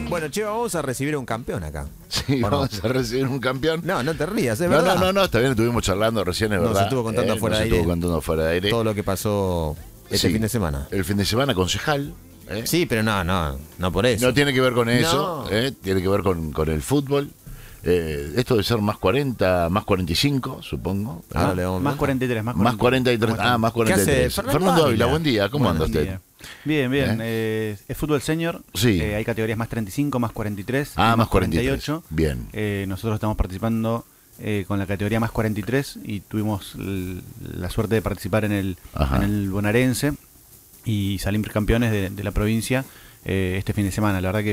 Bueno, che, vamos a recibir un campeón acá. Sí, vamos a recibir un campeón. No, no te rías, es verdad. No, está bien, estuvimos charlando recién, es verdad. Nos estuvo contando fuera de aire. Todo lo que pasó este fin de semana. El fin de semana, concejal. Sí, pero no por eso. No tiene que ver con eso, tiene que ver con el fútbol. Esto debe ser más 40, más 45, supongo. Ahora le vamos más 43, más 43. Más 43. Fernando Ávila, buen día, ¿cómo anda usted? Bien. Es fútbol senior. Sí. Hay categorías más 35, más 43, más 48. Bien. Nosotros estamos participando con la categoría más 43 y tuvimos la suerte de participar en el bonaerense y salir campeones de la provincia este fin de semana. La verdad que